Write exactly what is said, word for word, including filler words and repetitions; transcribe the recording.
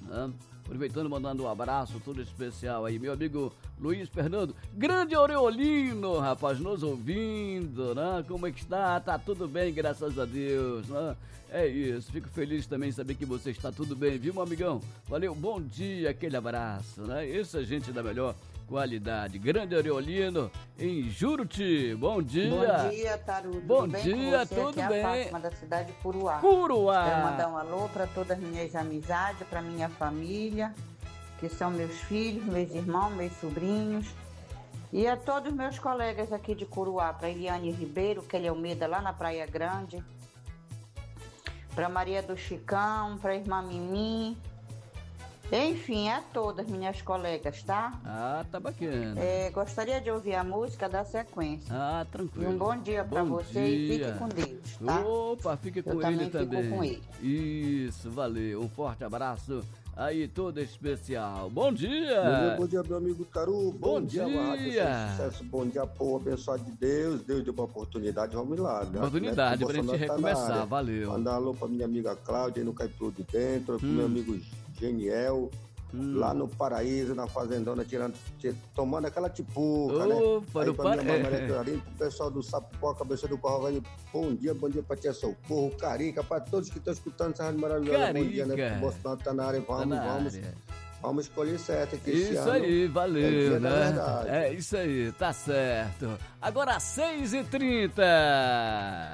né? Aproveitando, mandando um abraço todo especial aí, meu amigo Luiz Fernando, grande Aureolino, rapaz, nos ouvindo, né? Como é que está? Tá tudo bem, graças a Deus, né? É isso, fico feliz também em saber que você está tudo bem, viu, meu amigão? Valeu, bom dia, aquele abraço, né? Isso é gente da melhor qualidade. Grande Aureolino, em Juruti, bom dia. Bom dia, Taruto. Bom tudo bem dia, com você? tudo Aqui é bem. a Fátima, da cidade de Curuá. Curuá. Quero mandar um alô para todas as minhas amizades, para minha família, que são meus filhos, meus irmãos, meus sobrinhos. E a todos os meus colegas aqui de Curuá, para Eliane Ribeiro, Kelly Almeida, lá na Praia Grande, para Maria do Chicão, para a irmã Mimi, enfim, a todas minhas colegas, tá? Ah, tá bacana. É, gostaria de ouvir a música da sequência. Ah, E tranquilo. um bom dia para Bom você e dia. fique com Deus, tá? Opa, fique com Eu ele também fico também. com ele. Isso, valeu. Um forte abraço aí, todo especial. Bom dia. Bom dia, bom dia, meu amigo Taru. Bom Bom, dia, dia. uma rádio sem sucesso. Bom dia, povo abençoado de Deus. Deus deu uma oportunidade, vamos lá. Né? Oportunidade pra gente Bolsonaro tá na recomeçar, área. valeu. Mandar um alô pra minha amiga Cláudia, aí no Caipuru de Dentro, pro Hum. meu amigo Geniel, Hum. lá no Paraíso, na Fazendona, tirando, tir- tomando aquela tipuca, né? Opa, Aí no pra minha Par- mamãe é. Clarinho, pro pessoal do Sapopó, cabeça do Corral, aí, bom dia, bom dia pra tia Socorro, Carica, pra todos que estão escutando essa rádio maravilhosa. Bom dia, né? Carica. Porque o Bolsonaro tá na área, Tá vamos, na vamos. área. Vamos escolher certo aqui esse Isso ano. aí, É valeu, dia da né? verdade. É isso aí, tá certo. Agora seis e trinta.